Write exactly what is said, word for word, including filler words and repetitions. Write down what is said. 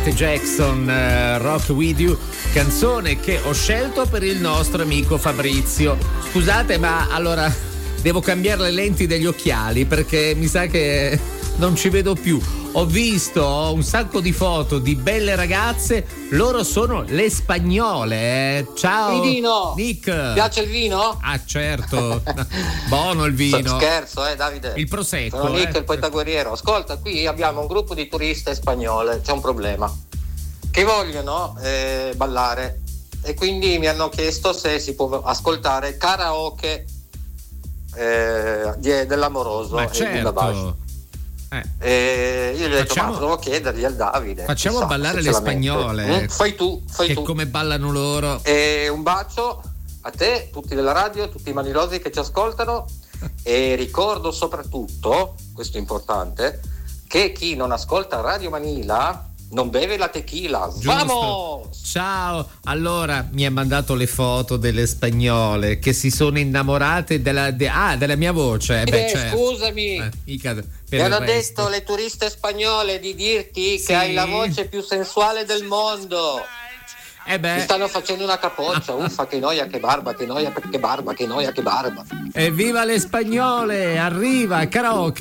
Janet Jackson, uh, Rock With You, canzone che ho scelto per il nostro amico Fabrizio. Scusate, ma allora devo cambiare le lenti degli occhiali perché mi sa che non ci vedo più. Ho visto un sacco di foto di belle ragazze, loro sono le spagnole. Eh. Ciao il vino. Nick. Piace il vino? Ah certo, buono il vino. Scherzo, eh Davide. Il prosecco. Sono Nick, eh. il poeta guerriero. Ascolta, qui abbiamo un gruppo di turiste spagnole, c'è un problema, che vogliono eh, ballare e quindi mi hanno chiesto se si può ascoltare karaoke eh, di, dell'Amoroso. Ma e certo. Eh. E io gli ho detto Facciamo, ma provo a chiedergli al Davide, facciamo chissà, ballare le spagnole. mm, fai tu fai che tu come ballano loro. E un bacio a te, tutti della radio, tutti i manilosi che ci ascoltano e ricordo soprattutto, questo è importante, che chi non ascolta Radio Manila non beve la tequila. Vamos! Ciao. Allora mi ha mandato le foto delle spagnole che si sono innamorate della de, ah, della mia voce. Eh, beh, eh, certo. Scusami. Eh, mica per mi il hanno resto. detto le turiste spagnole di dirti Sì. che hai la voce più sensuale del mondo. Eh beh. Mi stanno facendo una capoccia. Uffa, che noia, che barba, che noia, che barba, che noia, che barba. Evviva le spagnole! Arriva karaoke.